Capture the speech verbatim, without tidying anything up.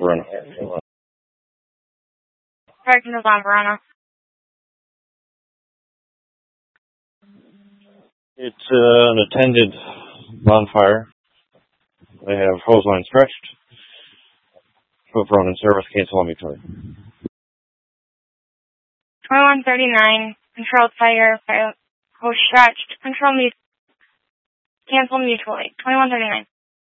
Verona. Corrections on Verona. It's uh, an attended bonfire. They have hose line stretched. Twelve Verona in service. Cancel on mutually. twenty-one thirty-nine. Controlled fire. Fire hose stretched. Control mute. Cancel mutually. twenty-one thirty-nine.